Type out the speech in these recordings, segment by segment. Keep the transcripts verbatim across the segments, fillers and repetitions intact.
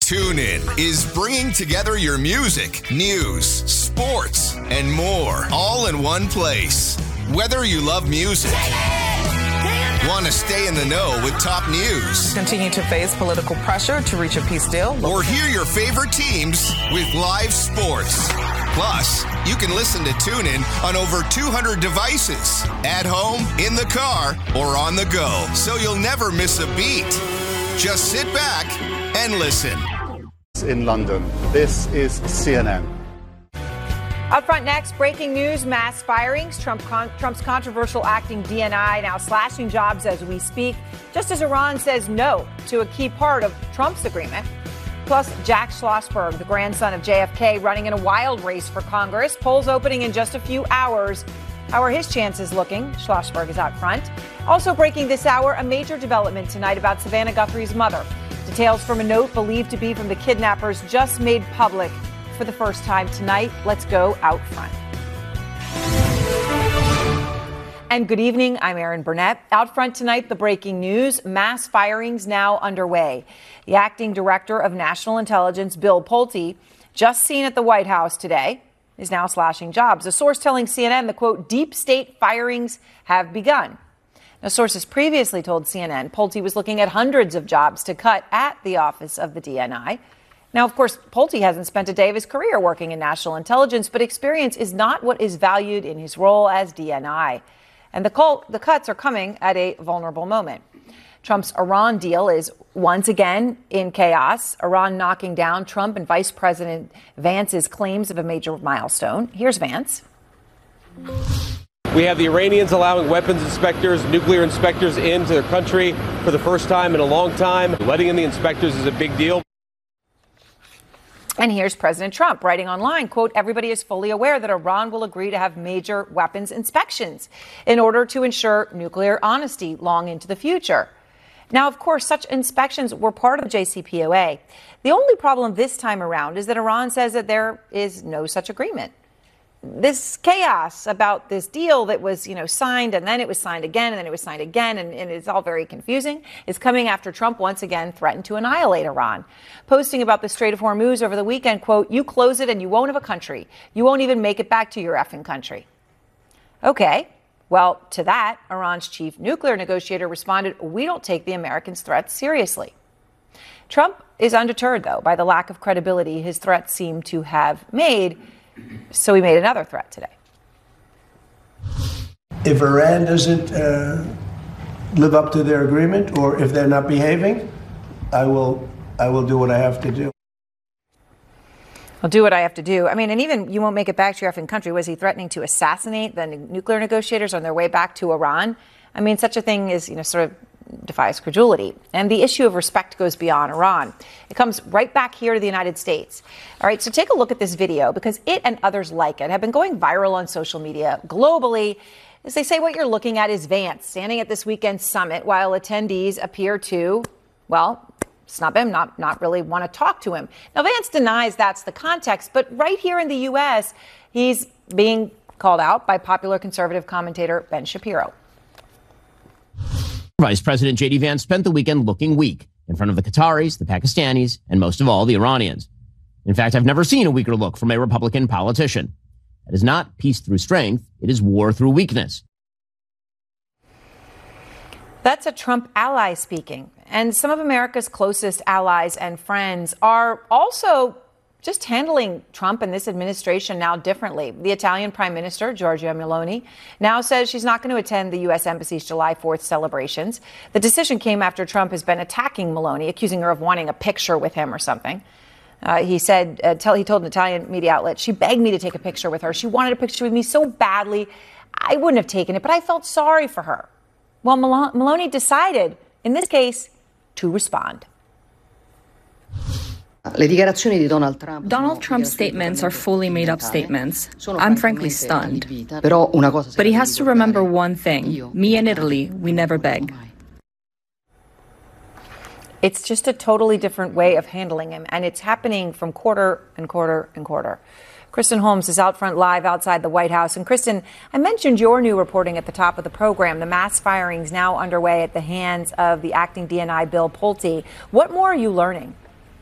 TuneIn is bringing together your music, news, sports, and more all in one place. Whether you love music, want to stay in the know with top news, continue to face political pressure to reach a peace deal, or hear your favorite teams with live sports. Plus, you can listen to TuneIn on over two hundred devices, at home, in the car, or on the go, so you'll never miss a beat. Just sit back and listen. In London, this is C N N. Up front next, breaking news, mass firings. Trump con- Trump's controversial acting D N I now slashing jobs as we speak, just as Iran says no to a key part of Trump's agreement. Plus, Jack Schlossberg, the grandson of J F K, running in a wild race for Congress. Polls opening in just a few hours. How are his chances looking? Schlossberg is out front. Also breaking this hour, a major development tonight about Savannah Guthrie's mother. Details from a note believed to be from the kidnappers just made public for the first time tonight. Let's go out front. And good evening. I'm Erin Burnett. Out front tonight, the breaking news. Mass firings now underway. The acting director of national intelligence, Bill Pulte, just seen at the White House today, is now slashing jobs. A source telling C N N the, quote, deep state firings have begun. Now, sources previously told C N N Pulte was looking at hundreds of jobs to cut at the office of the D N I. Now, of course, Pulte hasn't spent a day of his career working in national intelligence, but experience is not what is valued in his role as D N I. And the, cult, the cuts are coming at a vulnerable moment. Trump's Iran deal is once again in chaos. Iran knocking down Trump and Vice President Vance's claims of a major milestone. Here's Vance. We have the Iranians allowing weapons inspectors, nuclear inspectors into their country for the first time in a long time. Letting in the inspectors is a big deal. And here's President Trump writing online, quote, everybody is fully aware that Iran will agree to have major weapons inspections in order to ensure nuclear honesty long into the future. Now, of course, such inspections were part of the J C P O A. The only problem this time around is that Iran says that there is no such agreement. This chaos about this deal that was, you know, signed and then it was signed again and then it was signed again and, and it's all very confusing is coming after Trump once again threatened to annihilate Iran. Posting about the Strait of Hormuz over the weekend, quote, you close it and you won't have a country. You won't even make it back to your effing country. Okay. Well, to that, Iran's chief nuclear negotiator responded, we don't take the Americans' threats seriously. Trump is undeterred, though, by the lack of credibility his threats seem to have made. So he made another threat today. If Iran doesn't uh, live up to their agreement, or if they're not behaving, I will I will do what I have to do. I'll do what I have to do. I mean, and even you won't make it back to your effing country. Was he threatening to assassinate the nuclear negotiators on their way back to Iran? I mean, such a thing is, you know, sort of defies credulity. And the issue of respect goes beyond Iran. It comes right back here to the United States. All right, so take a look at this video because it and others like it have been going viral on social media globally. As they say, what you're looking at is Vance standing at this weekend's summit while attendees appear to, well, snub him, not, not really want to talk to him. Now, Vance denies that's the context, but right here in the U S, he's being called out by popular conservative commentator Ben Shapiro. Vice President J D Vance spent the weekend looking weak in front of the Qataris, the Pakistanis, and most of all, the Iranians. In fact, I've never seen a weaker look from a Republican politician. That is not peace through strength. It is war through weakness. That's a Trump ally speaking. And some of America's closest allies and friends are also just handling Trump and this administration now differently. The Italian Prime Minister, Giorgia Meloni, now says she's not going to attend the U S Embassy's July fourth celebrations. The decision came after Trump has been attacking Meloni, accusing her of wanting a picture with him or something. Uh, he said, uh, tell, he told an Italian media outlet, she begged me to take a picture with her. She wanted a picture with me so badly, I wouldn't have taken it, but I felt sorry for her. Well, Mel- Meloni decided, in this case, to respond. Donald Trump's statements are fully made-up statements. I'm frankly stunned. But he has to remember one thing. Me and Italy, we never beg. It's just a totally different way of handling him, and it's happening from quarter and quarter and quarter. Kristen Holmes is out front live outside the White House. And Kristen, I mentioned your new reporting at the top of the program. The mass firings now underway at the hands of the acting D N I Bill Pulte. What more are you learning?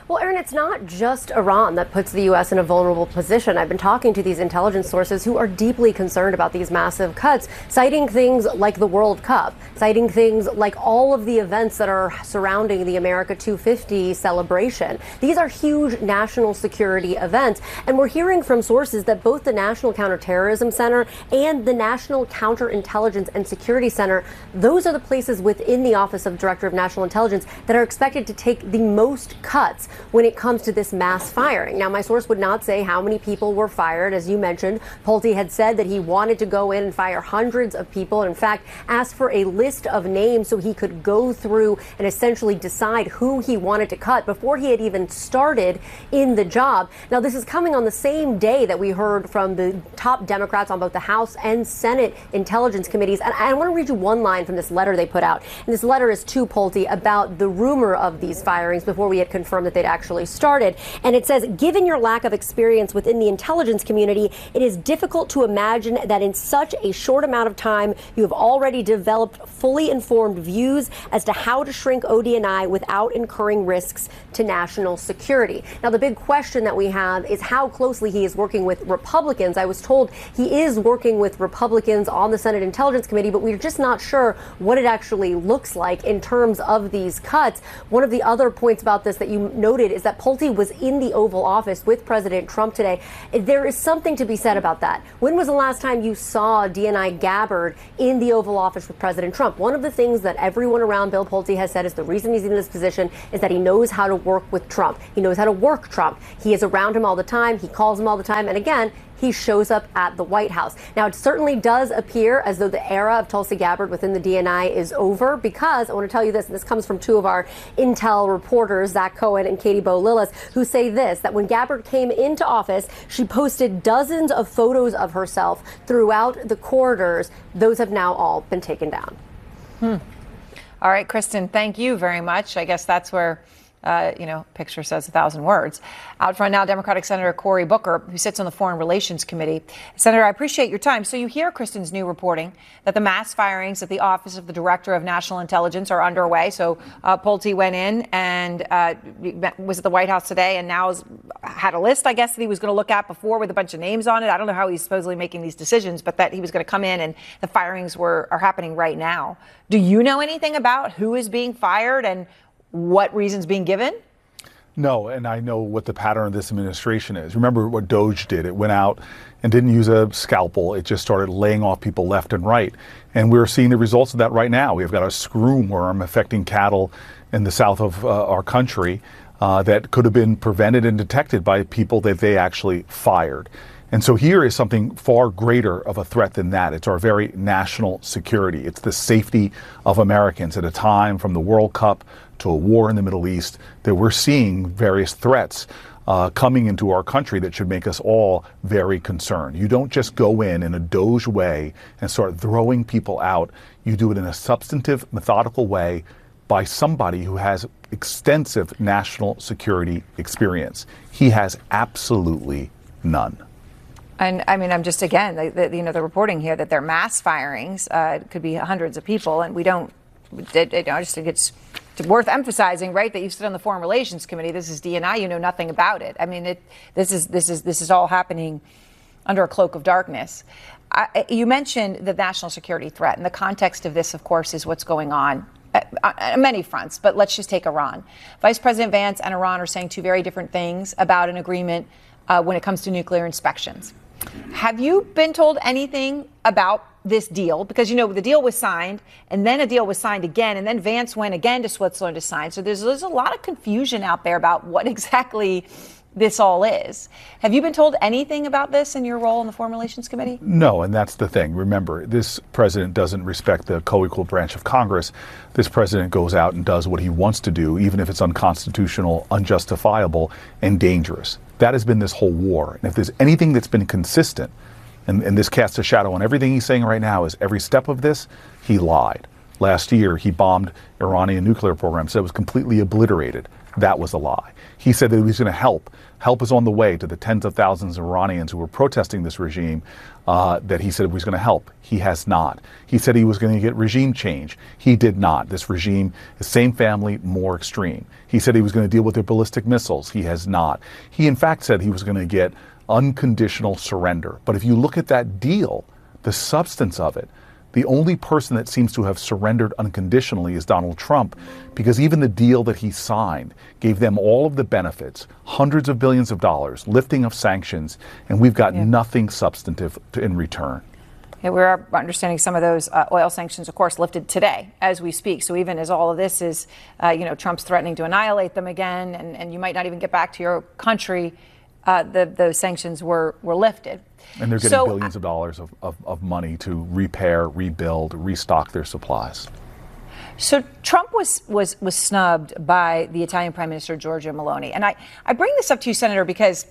Well, Aaron, it's not just Iran that puts the U S in a vulnerable position. I've been talking to these intelligence sources who are deeply concerned about these massive cuts, citing things like the World Cup, citing things like all of the events that are surrounding the America two fifty celebration. These are huge national security events. And we're hearing from sources that both the National Counterterrorism Center and the National Counterintelligence and Security Center, those are the places within the Office of Director of National Intelligence that are expected to take the most cuts when it comes to this mass firing. Now, my source would not say how many people were fired. As you mentioned, Pulte had said that he wanted to go in and fire hundreds of people, and in fact, asked for a list of names so he could go through and essentially decide who he wanted to cut before he had even started in the job. Now, this is coming on the same day that we heard from the top Democrats on both the House and Senate Intelligence Committees. And I want to read you one line from this letter they put out. And this letter is to Pulte about the rumor of these firings before we had confirmed that they'd actually started. And it says, given your lack of experience within the intelligence community, it is difficult to imagine that in such a short amount of time, you have already developed fully informed views as to how to shrink O D N I without incurring risks to national security. Now, the big question that we have is how closely he is working with Republicans. I was told he is working with Republicans on the Senate Intelligence Committee, but we're just not sure what it actually looks like in terms of these cuts. One of the other points about this that you noted is that Pulte was in the Oval Office with President Trump today. There is something to be said about that. When was the last time you saw D N I Gabbard in the Oval Office with President Trump? One of the things that everyone around Bill Pulte has said is the reason he's in this position is that he knows how to work with Trump. He knows how to work Trump. He is around him all the time. He calls him all the time. And again, he shows up at the White House. Now, it certainly does appear as though the era of Tulsi Gabbard within the D N I is over, because I want to tell you this, and this comes from two of our intel reporters, Zach Cohen and Katie Bo Lillis, who say this, that when Gabbard came into office, she posted dozens of photos of herself throughout the corridors. Those have now all been taken down. Hmm. All right, Kristen, thank you very much. I guess that's where Uh, you know, picture says a thousand words. Out front now, Democratic Senator Cory Booker, who sits on the Foreign Relations Committee. Senator, I appreciate your time. So you hear Kristen's new reporting that the mass firings at the Office of the Director of National Intelligence are underway. So uh, Pulte went in and uh, was at the White House today and now has had a list, I guess, that he was going to look at before with a bunch of names on it. I don't know how he's supposedly making these decisions, but that he was going to come in and the firings were are happening right now. Do you know anything about who is being fired and what reasons being given? No, and I know what the pattern of this administration is. Remember what Doge did. It went out and didn't use a scalpel. It just started laying off people left and right. And we're seeing the results of that right now. We've got a screwworm affecting cattle in the south of uh, our country uh, that could have been prevented and detected by people that they actually fired. And so here is something far greater of a threat than that. It's our very national security. It's the safety of Americans at a time from the World Cup to a war in the Middle East that we're seeing various threats uh, coming into our country that should make us all very concerned. You don't just go in in a Doge way and start throwing people out. You do it in a substantive, methodical way by somebody who has extensive national security experience. He has absolutely none. And I mean, I'm just, again, the, the, you know, the reporting here that they're mass firings, uh, it could be hundreds of people, and we don't, it, it, I just think it's worth emphasizing, right, that you sit on the Foreign Relations Committee. This is D N I, you know nothing about it. I mean, it, this is, this is, this is all happening under a cloak of darkness. I, you mentioned the national security threat, and the context of this, of course, is what's going on on many fronts, but let's just take Iran. Vice President Vance and Iran are saying two very different things about an agreement uh, when it comes to nuclear inspections. Have you been told anything about this deal? Because, you know, the deal was signed and then a deal was signed again, and then Vance went again to Switzerland to sign. So there's, there's a lot of confusion out there about what exactly this all is. Have you been told anything about this in your role in the Foreign Relations Committee? No, and that's the thing. Remember, this president doesn't respect the co-equal branch of Congress. This president goes out and does what he wants to do, even if it's unconstitutional, unjustifiable, and dangerous. That has been this whole war. And if there's anything that's been consistent, and, and this casts a shadow on everything he's saying right now, is every step of this, he lied. last year he bombed Iranian nuclear program, said it was completely obliterated. That was a lie. He said that he was going to help. Help is on the way to the tens of thousands of Iranians who were protesting this regime, uh, that he said he was going to help. He has not. He said he was going to get regime change. He did not. This regime, the same family, more extreme. He said he was going to deal with their ballistic missiles. He has not. He, in fact, said he was going to get unconditional surrender. But if you look at that deal, the substance of it, the only person that seems to have surrendered unconditionally is Donald Trump, because even the deal that he signed gave them all of the benefits, hundreds of billions of dollars, lifting of sanctions, and we've got yeah. nothing substantive to, in return. Yeah, we're understanding some of those uh, oil sanctions, of course, lifted today as we speak. So even as all of this is, uh, you know, Trump's threatening to annihilate them again, and, and you might not even get back to your country, uh, the, those sanctions were, were lifted. And they're getting so, billions of dollars of, of, of money to repair, rebuild, restock their supplies. So Trump was, was, was snubbed by the Italian Prime Minister, Giorgia Meloni. And I, I bring this up to you, Senator, because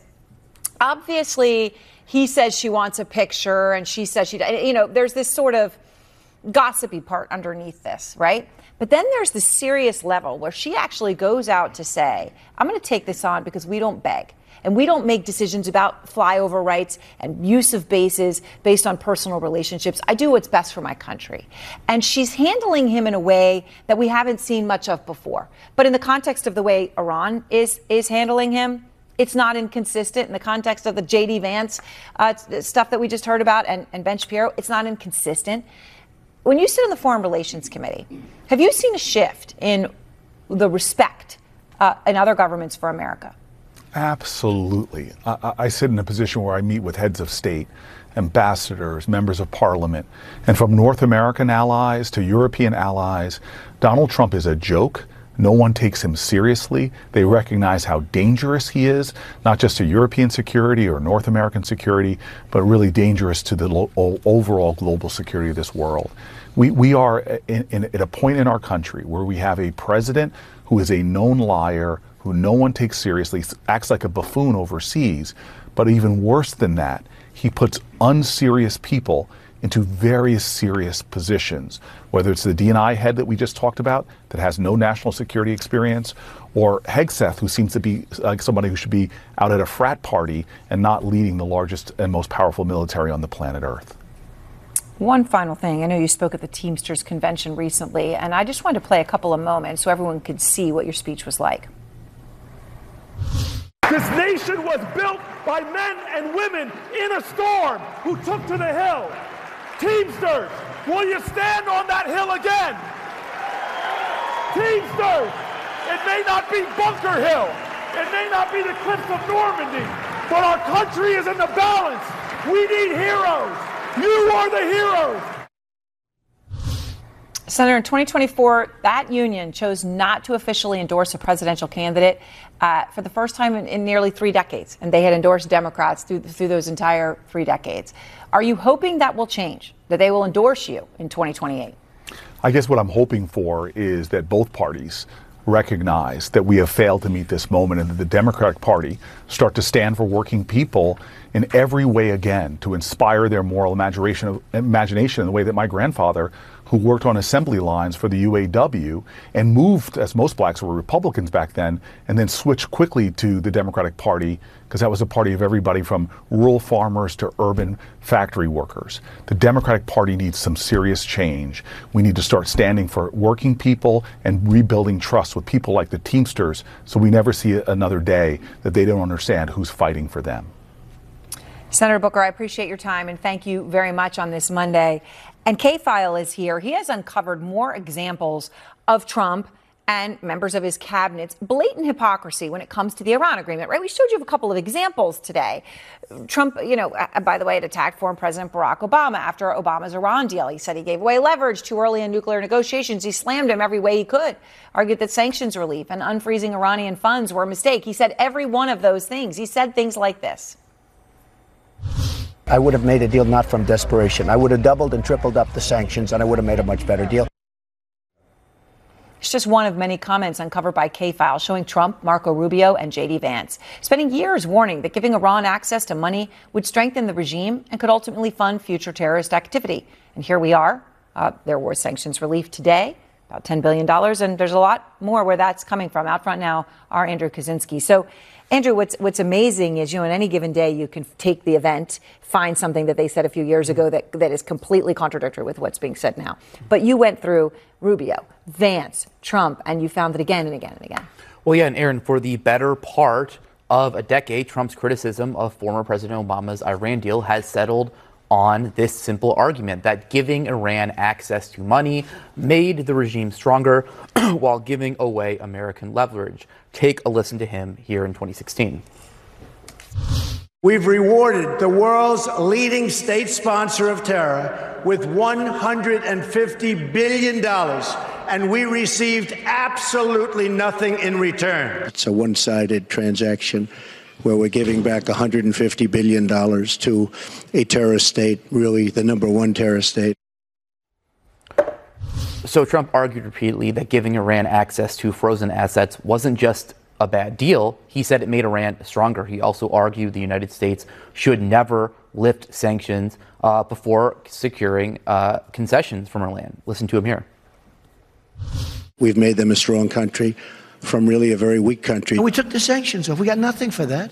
obviously he says she wants a picture and she says she, you know, there's this sort of gossipy part underneath this, right? But then there's the serious level where she actually goes out to say, I'm going to take this on because we don't beg. And we don't make decisions about flyover rights and use of bases based on personal relationships. I do what's best for my country. And she's handling him in a way that we haven't seen much of before. But in the context of the way Iran is is handling him, it's not inconsistent. In the context of the J D Vance uh, stuff that we just heard about and, and Ben Shapiro, it's not inconsistent. When you sit on the Foreign Relations Committee, have you seen a shift in the respect uh, in other governments for America? Absolutely. I, I sit in a position where I meet with heads of state, ambassadors, members of parliament, and from North American allies to European allies, Donald Trump is a joke. No one takes him seriously. They recognize how dangerous he is, not just to European security or North American security, but really dangerous to the lo- overall global security of this world. We, we are in, in, at a point in our country where we have a president who is a known liar, who no one takes seriously, acts like a buffoon overseas. But even worse than that, he puts unserious people into various serious positions, whether it's the D N I head that we just talked about that has no national security experience, or Hegseth, who seems to be like somebody who should be out at a frat party and not leading the largest and most powerful military on the planet Earth. One final thing. I know you spoke at the Teamsters convention recently, and I just wanted to play a couple of moments so everyone could see what your speech was like. This nation was built by men and women in a storm who took to the hill. Teamsters, will you stand on that hill again? Teamsters, it may not be Bunker Hill, it may not be the cliffs of Normandy, but our country is in the balance. We need heroes. You are the heroes. Senator, in twenty twenty-four, that union chose not to officially endorse a presidential candidate uh, for the first time in, in nearly three decades. And they had endorsed Democrats through, through those entire three decades. Are you hoping that will change, that they will endorse you in twenty twenty-eight? I guess what I'm hoping for is that both parties recognize that we have failed to meet this moment and that the Democratic Party start to stand for working people in every way again to inspire their moral imagination, imagination in the way that my grandfather, who worked on assembly lines for the U A W and moved, as most blacks were Republicans back then, and then switched quickly to the Democratic Party because that was a party of everybody from rural farmers to urban factory workers. The Democratic Party needs some serious change. We need to start standing for working people and rebuilding trust with people like the Teamsters so we never see another day that they don't understand who's fighting for them. Senator Booker, I appreciate your time and thank you very much on this Monday. And K-File is here. He has uncovered more examples of Trump and members of his cabinet's blatant hypocrisy when it comes to the Iran agreement, right? We showed you a couple of examples today. Trump, you know, by the way, had attacked former President Barack Obama after Obama's Iran deal. He said he gave away leverage too early in nuclear negotiations. He slammed him every way he could, argued that sanctions relief and unfreezing Iranian funds were a mistake. He said every one of those things. He said things like this. I would have made a deal not from desperation. I would have doubled and tripled up the sanctions, and I would have made a much better deal. It's just one of many comments uncovered by K-File showing Trump, Marco Rubio, and J D Vance spending years warning that giving Iran access to money would strengthen the regime and could ultimately fund future terrorist activity. And here we are, Uh, there was sanctions relief today, about ten billion dollars, and there's a lot more where that's coming from. Out front now are Andrew Kaczynski. So, Andrew, what's what's amazing is, you know, on any given day, you can take the event, find something that they said a few years ago that, that is completely contradictory with what's being said now. But you went through Rubio, Vance, Trump, and you found it again and again and again. Well, yeah, and Aaron, for the better part of a decade, Trump's criticism of former President Obama's Iran deal has settled on this simple argument that giving Iran access to money made the regime stronger while giving away American leverage. Take a listen to him here in twenty sixteen. We've rewarded the world's leading state sponsor of terror with one hundred fifty billion dollars, and we received absolutely nothing in return. It's a one-sided transaction where we're giving back one hundred fifty billion dollars to a terrorist state, really the number one terrorist state. So Trump argued repeatedly that giving Iran access to frozen assets wasn't just a bad deal. He said it made Iran stronger. He also argued the United States should never lift sanctions uh, before securing uh, concessions from Iran. Listen to him here. We've made them a strong country from really a very weak country. And we took the sanctions off. We got nothing for that.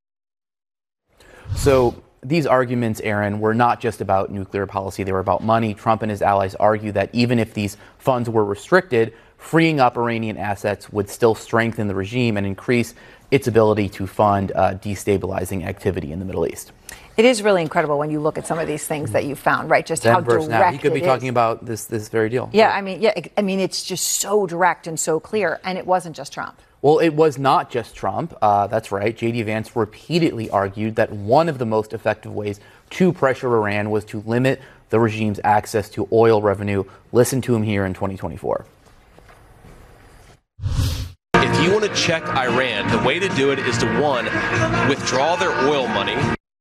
So these arguments, Aaron, were not just about nuclear policy. They were about money. Trump and his allies argue that even if these funds were restricted, freeing up Iranian assets would still strengthen the regime and increase its ability to fund uh, destabilizing activity in the Middle East. It is really incredible when you look at some of these things that you found, right? Just Then how versus direct now. He could be it talking is. about this this very deal. Yeah, I mean, yeah, I mean, it's just so direct and so clear, and it wasn't just Trump. Well, it was not just Trump. Uh, that's right. J D. Vance repeatedly argued that one of the most effective ways to pressure Iran was to limit the regime's access to oil revenue. Listen to him here in twenty twenty-four. If you want to check Iran, the way to do it is to, one, withdraw their oil money.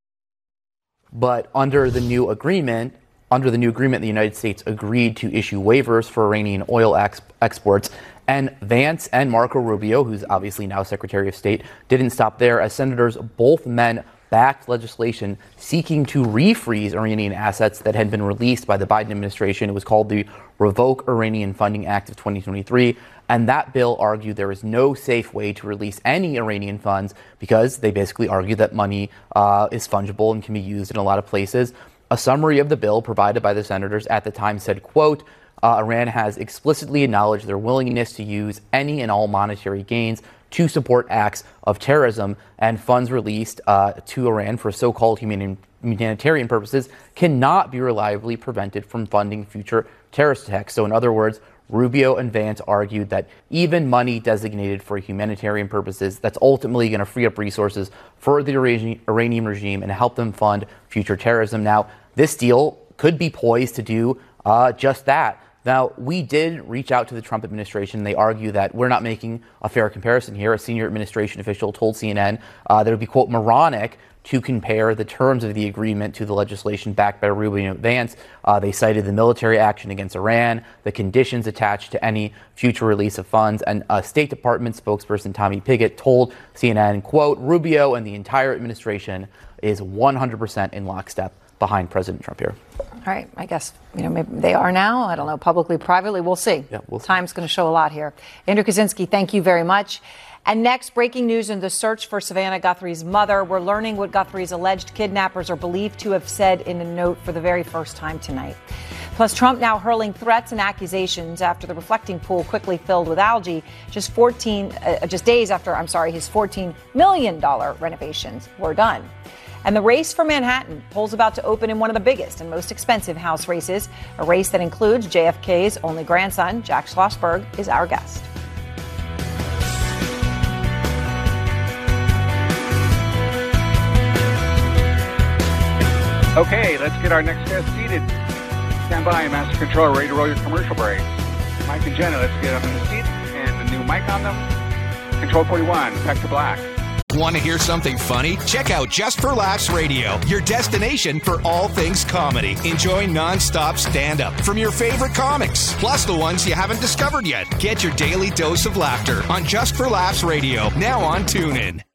But under the new agreement, under the new agreement, the United States agreed to issue waivers for Iranian oil ex- exports. And Vance and Marco Rubio, who's obviously now Secretary of State, didn't stop there, as senators, both men, backed legislation seeking to refreeze Iranian assets that had been released by the Biden administration. It was called the Revoke Iranian Funding Act of twenty twenty-three. And that bill argued there is no safe way to release any Iranian funds because they basically argued that money uh, is fungible and can be used in a lot of places. A summary of the bill provided by the senators at the time said, quote, uh, Iran has explicitly acknowledged their willingness to use any and all monetary gains to support acts of terrorism, and funds released uh, to Iran for so-called human- humanitarian purposes cannot be reliably prevented from funding future terrorist attacks. So in other words, Rubio and Vance argued that even money designated for humanitarian purposes, that's ultimately going to free up resources for the Iranian regime and help them fund future terrorism. Now, this deal could be poised to do uh, just that. Now, we did reach out to the Trump administration. They argue that we're not making a fair comparison here. A senior administration official told C N N uh, that it would be, quote, moronic to compare the terms of the agreement to the legislation backed by Rubio and Vance. Uh, they cited the military action against Iran, the conditions attached to any future release of funds, and a State Department spokesperson, Tommy Pigott, told C N N, quote, Rubio and the entire administration is one hundred percent in lockstep behind President Trump here. All right, I guess, you know, maybe they are now. I don't know, publicly, privately, we'll see. Yeah, we'll see. Time's going to show a lot here. Andrew Kaczynski, thank you very much. And next, breaking news in the search for Savannah Guthrie's mother. We're learning what Guthrie's alleged kidnappers are believed to have said in a note for the very first time tonight. Plus, Trump now hurling threats and accusations after the reflecting pool quickly filled with algae, just fourteen, uh, just days after, I'm sorry, his fourteen million dollars renovations were done. And the race for Manhattan, polls about to open in one of the biggest and most expensive House races, a race that includes J F K's only grandson, Jack Schlossberg, is our guest. Okay, let's get our next guest seated. Stand by, Master Controller, ready to roll your commercial break. Mike and Jenna, let's get them in the seats and the new mic on them. Control forty-one, back to black. Want to hear something funny? Check out Just for Laughs Radio, your destination for all things comedy. Enjoy nonstop stand-up from your favorite comics, plus the ones you haven't discovered yet. Get your daily dose of laughter on Just for Laughs Radio, now on TuneIn.